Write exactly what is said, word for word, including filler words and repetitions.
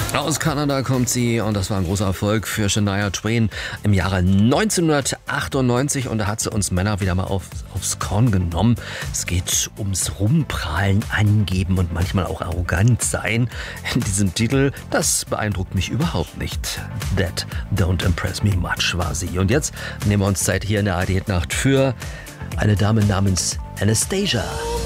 Aus Kanada kommt sie und das war ein großer Erfolg für Shania Twain im Jahre neunzehnhundertachtundneunzig und da hat sie uns Männer wieder mal auf, aufs Korn genommen. Es geht ums Rumprahlen, Angeben und manchmal auch arrogant sein. In diesem Titel, das beeindruckt mich überhaupt nicht. That don't impress me much war sie. Und jetzt nehmen wir uns Zeit hier in der A R D-Nacht für eine Dame namens Anastasia.